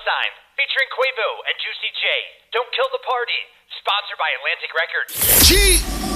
Sign, featuring Quavo and Juicy J. Don't Kill the Party, sponsored by Atlantic Records. G